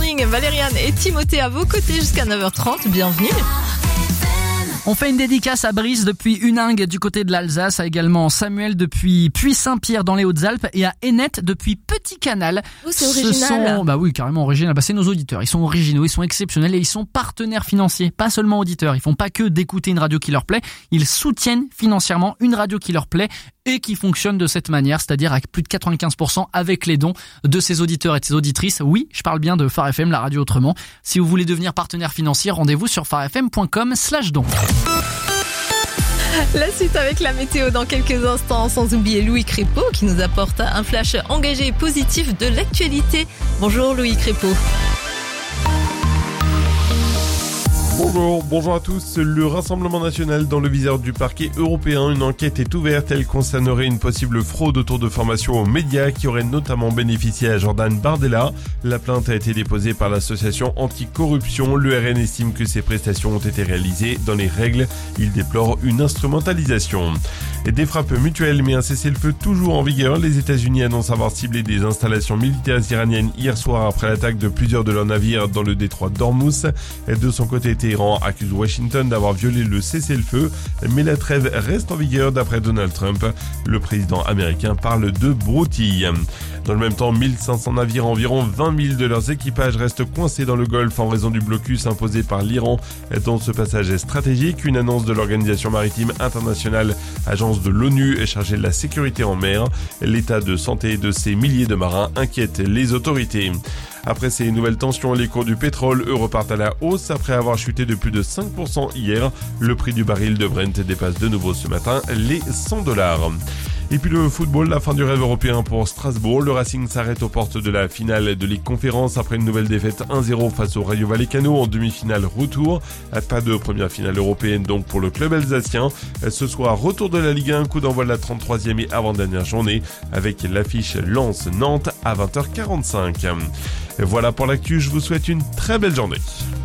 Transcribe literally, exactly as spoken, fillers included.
Morning, Valériane et Timothée à vos côtés jusqu'à neuf heures trente. Bienvenue. On fait une dédicace à Brice depuis Huningue du côté de l'Alsace, à également Samuel depuis Puy-Saint-Pierre dans les Hautes-Alpes et à Enette depuis Petit Canal. Oh, c'est original. Ce sont, bah oui, carrément original. Bah, c'est nos auditeurs. Ils sont originaux, ils sont exceptionnels et ils sont partenaires financiers, pas seulement auditeurs. Ils font pas que d'écouter une radio qui leur plaît. Ils soutiennent financièrement une radio qui leur plaît et qui fonctionne de cette manière, c'est-à-dire avec plus de quatre-vingt-quinze pour cent avec les dons de ces auditeurs et de ces auditrices. Oui, je parle bien de Phare F M, la radio autrement. Si vous voulez devenir partenaire financier, rendez-vous sur pharefm point com slash don. La suite avec la météo dans quelques instants, sans oublier Louis Crépeau qui nous apporte un flash engagé et positif de l'actualité. Bonjour Louis Crépeau. Bonjour, bonjour à tous. Le Rassemblement national dans le viseur du parquet européen. Une enquête est ouverte. Elle concernerait une possible fraude autour de formations aux médias qui aurait notamment bénéficié à Jordan Bardella. La plainte a été déposée par l'association anticorruption. Le R N estime que ces prestations ont été réalisées dans les règles. Il déplore une instrumentalisation. Des frappes mutuelles, mais un cessez-le-feu toujours en vigueur. Les États-Unis annoncent avoir ciblé des installations militaires iraniennes hier soir après l'attaque de plusieurs de leurs navires dans le détroit d'Ormuz. De son côté, Téhéran accuse Washington d'avoir violé le cessez-le-feu, mais la trêve reste en vigueur d'après Donald Trump. Le président américain parle de broutille. Dans le même temps, mille cinq cents navires, environ vingt mille de leurs équipages restent coincés dans le Golfe en raison du blocus imposé par l'Iran. Dans ce passage stratégique, une annonce de l'Organisation maritime internationale, agence de l'ONU chargée de la sécurité en mer. L'état de santé de ces milliers de marins inquiète les autorités. Après ces nouvelles tensions, les cours du pétrole, eux, repartent à la hausse après avoir chuté de plus de cinq pour cent hier. Le prix du baril de Brent dépasse de nouveau ce matin les cent dollars. Et puis le football, la fin du rêve européen pour Strasbourg. Le Racing s'arrête aux portes de la finale de Ligue Conférence après une nouvelle défaite un zéro face au Rayo Vallecano en demi-finale retour. Pas de première finale européenne donc pour le club alsacien. Ce soir, retour de la Ligue un, coup d'envoi de la trente-troisième et avant-dernière journée avec l'affiche Lens-Nantes à vingt heures quarante-cinq. Voilà pour l'actu, je vous souhaite une très belle journée.